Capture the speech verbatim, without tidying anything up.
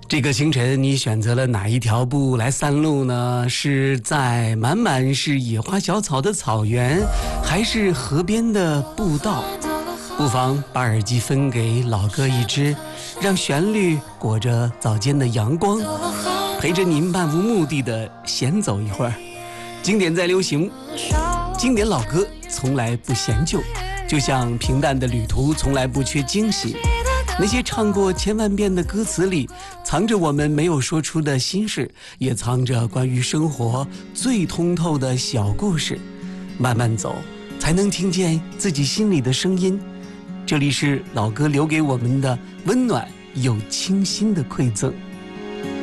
这个清晨你选择了哪一条步来散路呢？是在满满是野花小草的草原，还是河边的步道？不妨把耳机分给老哥一只，让旋律裹着早间的阳光，陪着您漫无目的的闲走一会儿。经典在流行，经典老歌从来不嫌旧，就像平淡的旅途从来不缺惊喜。那些唱过千万遍的歌词里，藏着我们没有说出的心事，也藏着关于生活最通透的小故事。慢慢走，才能听见自己心里的声音。这里是老歌留给我们的温暖又清新的馈赠。